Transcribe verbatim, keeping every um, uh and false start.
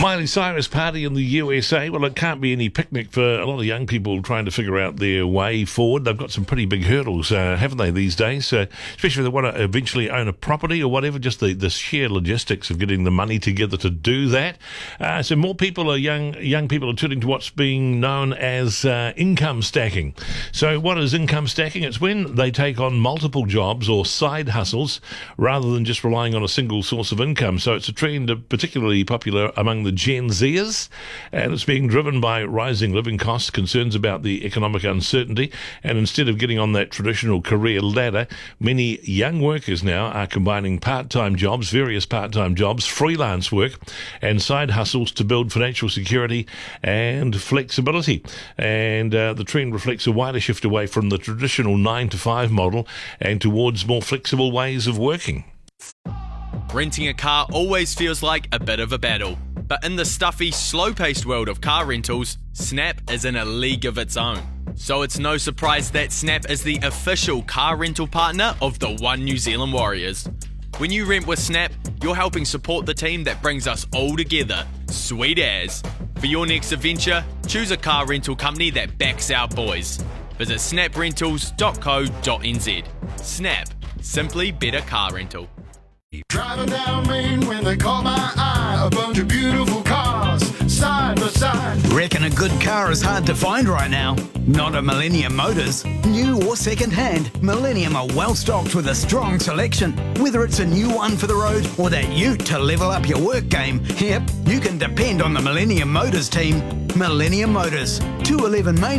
Miley Cyrus party in the U S A. Well, it can't be any picnic for a lot of young people trying to figure out their way forward. They've got some pretty big hurdles, uh, haven't they, these days? Uh, especially if they want to eventually own a property or whatever, just the, the sheer logistics of getting the money together to do that. Uh, so more people are young, young people are turning to what's being known as uh, income stacking. So what is income stacking? It's when they take on multiple jobs or side hustles rather than just relying on a single source of income. So it's a trend particularly popular among the Gen Zers, and it's being driven by rising living costs, concerns about the economic uncertainty, and instead of getting on that traditional career ladder, many young workers now are combining part-time jobs, various part-time jobs, freelance work, and side hustles to build financial security and flexibility. And uh, the trend reflects a wider shift away from the traditional nine to five model and towards more flexible ways of working. Renting a car always feels like a bit of a battle, but in the stuffy, slow-paced world of car rentals, Snap is in a league of its own. So it's no surprise that Snap is the official car rental partner of the One New Zealand Warriors. When you rent with Snap, you're helping support the team that brings us all together. Sweet as. For your next adventure, choose a car rental company that backs our boys. Visit snap rentals dot co dot n z. Snap. Simply better car rental. Driving down Main when they caught my eye, a bunch of beautiful cars, side by side. Reckon a good car is hard to find right now? Not at Millennium Motors. New or second hand, Millennium are well stocked with a strong selection. Whether it's a new one for the road or that ute to level up your work game, yep, you can depend on the Millennium Motors team. Millennium Motors, two eleven Main